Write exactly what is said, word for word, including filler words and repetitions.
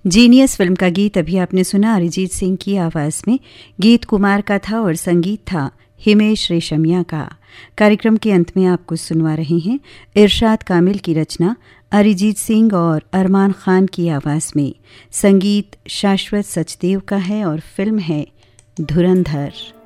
Genius film का गीत अभी आपने सुना अरिजीत सिंह की आवाज़ में। गीत कुमार का था और संगीत था हिमेश रेशमिया का। कार्यक्रम के अंत में आपको सुनवा रहे हैं इरशाद कामिल की रचना, अरिजीत सिंह और अरमान खान की आवाज़ में। संगीत शाश्वत सचदेव का है और फिल्म है धुरंधर।